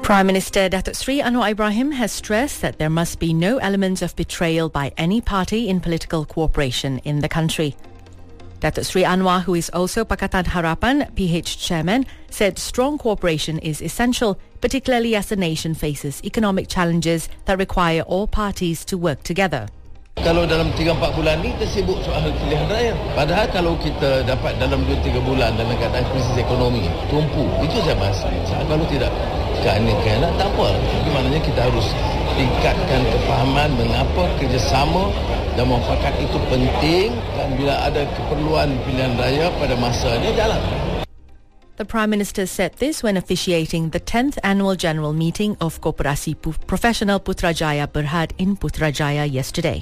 Prime Minister Datuk Seri Anwar Ibrahim has stressed that there must be no elements of betrayal by any party in political cooperation in the country. Datuk Seri Anwar, who is also Pakatan Harapan PH chairman, said strong cooperation is essential, particularly as the nation faces economic challenges that require all parties to work together. Kalau dalam 3-4 bulan ni kita sibuk soal pilihan raya. Padahal kalau kita dapat dalam 2-3 bulan dalam keadaan krisis ekonomi tumpu, itu saya bahas. Kalau tidak keanekaragaman tak apa. Tapi maknanya kita harus tingkatkan kefahaman mengapa kerjasama dan muafakat itu penting, dan bila ada keperluan pilihan raya pada masa dia jalan. The Prime Minister said this when officiating the 10th Annual General Meeting of Koperasi Profesional Putrajaya Berhad in Putrajaya yesterday.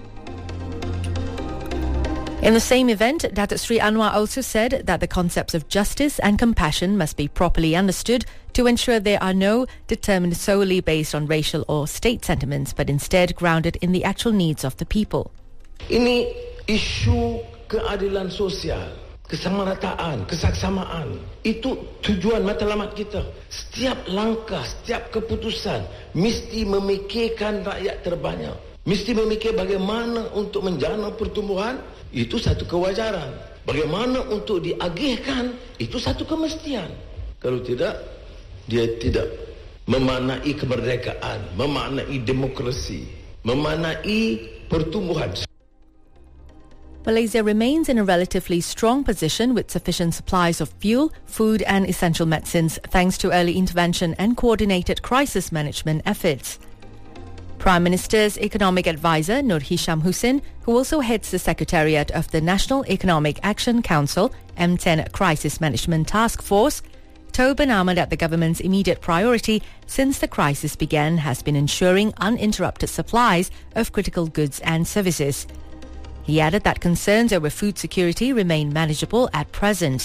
In the same event, Datuk Seri Anwar also said that the concepts of justice and compassion must be properly understood to ensure they are determined solely based on racial or state sentiments, but instead grounded in the actual needs of the people. Ini isu keadilan sosial, kesamarataan, kesaksamaan. Itu tujuan matlamat kita. Setiap langkah, setiap keputusan mesti memikirkan rakyat terbanyak. Mesti memikir bagaimana untuk menjana pertumbuhan, itu satu kewajaran. Bagaimana untuk diagihkan, itu satu kemestian. Kalau tidak, dia tidak memaknai kemerdekaan, memaknai demokrasi, memaknai pertumbuhan. Malaysia remains in a relatively strong position with sufficient supplies of fuel, food and essential medicines thanks to early intervention and coordinated crisis management efforts. Prime Minister's Economic Advisor Nur Hisham Hussain, who also heads the Secretariat of the National Economic Action Council M10 Crisis Management Task Force, told Bernama that the government's immediate priority since the crisis began has been ensuring uninterrupted supplies of critical goods and services. He added that concerns over food security remain manageable at present.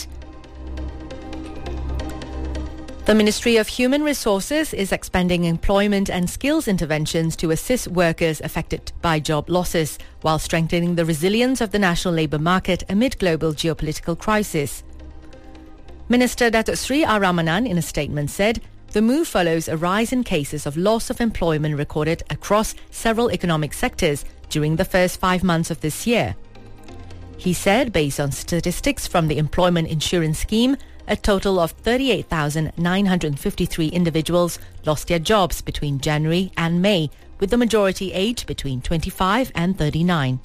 The Ministry of Human Resources is expanding employment and skills interventions to assist workers affected by job losses while strengthening the resilience of the national labour market amid global geopolitical crisis. Minister Datuk Seri R. Ramanan in a statement said the move follows a rise in cases of loss of employment recorded across several economic sectors during the first 5 months of this year. He said, based on statistics from the Employment Insurance Scheme, a total of 38,953 individuals lost their jobs between January and May, with the majority aged between 25 and 39.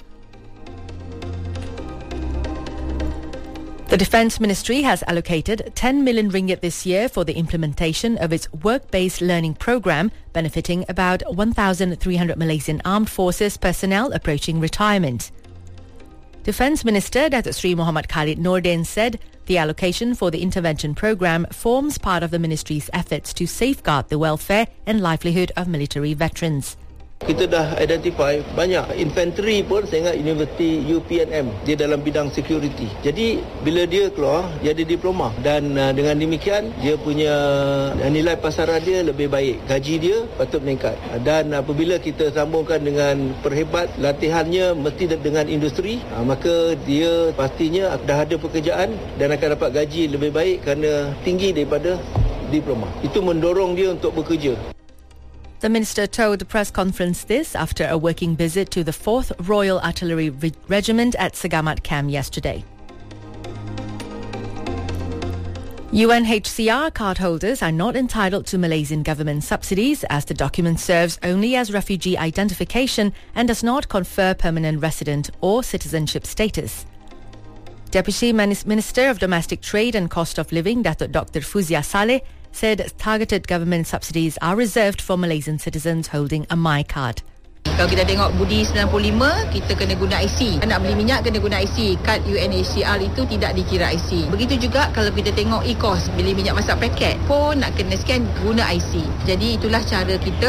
The Defence Ministry has allocated 10 million ringgit this year for the implementation of its work-based learning programme, benefiting about 1,300 Malaysian Armed Forces personnel approaching retirement. Defence Minister Datuk Seri Muhammad Khalid Nordin said the allocation for the intervention programme forms part of the ministry's efforts to safeguard the welfare and livelihood of military veterans. Kita dah identify banyak infantry pun saya ingat Universiti UPNM dia dalam bidang security. Jadi bila dia keluar dia ada diploma dan dengan demikian dia punya nilai pasaran dia lebih baik. Gaji dia patut meningkat. Dan apabila kita sambungkan dengan perhebat latihannya mesti dengan industri, maka dia pastinya dah ada pekerjaan dan akan dapat gaji lebih baik kerana tinggi daripada diploma. Itu mendorong dia untuk bekerja. The minister told the press conference this after a working visit to the 4th Royal Artillery Regiment at Segamat Camp yesterday. UNHCR cardholders are not entitled to Malaysian government subsidies as the document serves only as refugee identification and does not confer permanent resident or citizenship status. Deputy Minister of Domestic Trade and Cost of Living, Datuk Dr. Fuzia Saleh, said targeted government subsidies are reserved for Malaysian citizens holding a My Card. Kalau kita tengok budi 95, kita kena guna IC. Nak beli minyak kena guna IC. Kad UNHCR itu tidak dikira IC. Begitu juga kalau kita tengok e-cost, beli minyak masak paket pun nak kena scan guna IC. Jadi itulah cara kita